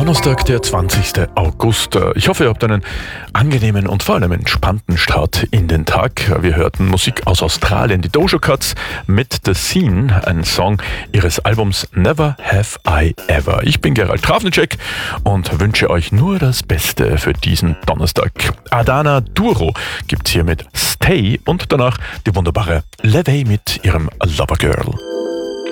Donnerstag, der 20. August. Ich hoffe, ihr habt einen angenehmen und vor allem entspannten Start in den Tag. Wir hörten Musik aus Australien, die Doja Cats mit The Scene, ein Song ihres Albums Never Have I Ever. Ich bin Gerald Trafnicek und wünsche euch nur das Beste für diesen Donnerstag. Adana Duro gibt's hier mit Stay und danach die wunderbare Levey mit ihrem Lover Girl.